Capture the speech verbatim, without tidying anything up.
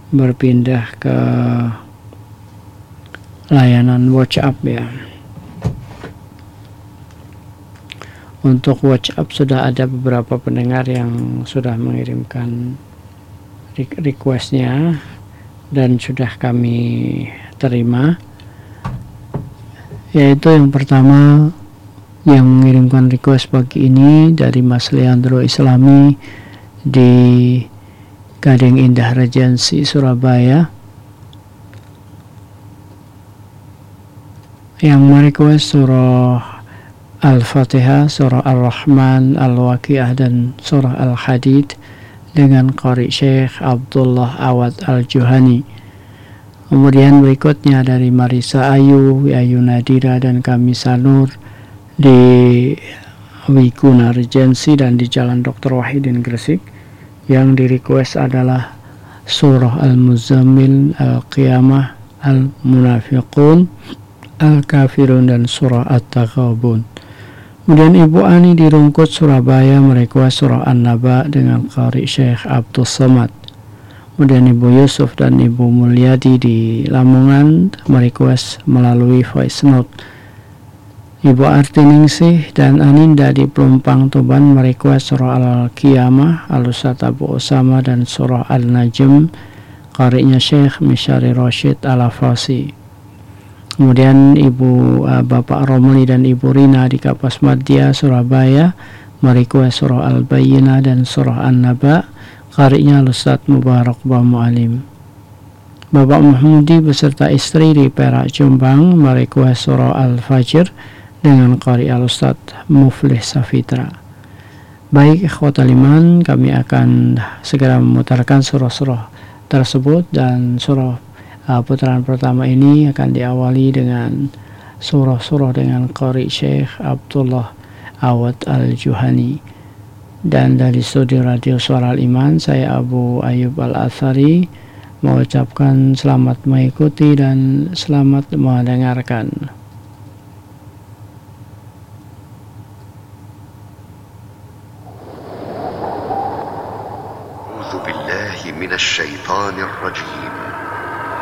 berpindah ke layanan WhatsApp ya. Untuk WhatsApp sudah ada beberapa pendengar yang sudah mengirimkan requestnya dan sudah kami terima, yaitu yang pertama yang mengirimkan request pagi ini dari Mas Leandro Islami di Gading Indah Regency Surabaya, yang merequest surah Al-Fatihah, surah Al-Rahman, Al-Waqiah, dan surah Al-Hadid dengan qari Syekh Abdullah Awad Al-Juhani. Kemudian berikutnya dari Marisa Ayu, Ayu Nadira, dan Kamisa Nur di Wiguna Regency dan di Jalan Doktor Wahidin Gresik. Yang di request adalah surah Al-Muzammil, Al-Qiyamah, Al-Munafiqun, Al-Kafirun, dan surah At-Taghabun. Kemudian Ibu Ani di Rungkut Surabaya merequest surah An-Naba dengan qari Syekh Abdul Somad. Kemudian Ibu Yusuf dan Ibu Mulyadi di Lamongan merequest melalui voice note. Ibu Artiningsih dan Aninda di Pelumpang Tuban merequest surah Al-Qiyamah, Al-Ustadz Abu Usama, dan surah Al-Najm qari'nya Syekh Misyari Rashid Al-Afasi. Kemudian Ibu uh, Bapak Romli dan Ibu Rina di Kapas Madya Surabaya merequest surah Al-Bayyinah dan surah An-Naba qari'nya Ustadz Mubarak Bamu Alim. Bapak Mahmudi beserta istri di Perak Jombang merequest surah Al-Fajr dengan qari Al-Ustadz Muflih Safitra. Baik ikhwatal iman, kami akan segera memutarkan surah-surah tersebut, dan surah Uh, putaran pertama ini akan diawali dengan surah-surah dengan qari Syekh Abdullah Awad Al-Juhani. Dan dari studio Radio Suara Al-Iman, saya Abu Ayyub Al-Athari mengucapkan selamat mengikuti dan selamat mendengarkan. A'udzu billahi minasy syaithanir rajim.